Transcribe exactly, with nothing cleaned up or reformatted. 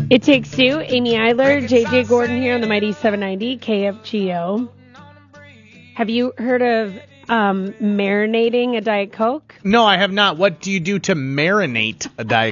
It Takes Two, Amy Eiler, J J Gordon here on the Mighty seven ninety K F G O. Have you heard of um, marinating a Diet Coke? No, I have not. What do you do to marinate a Diet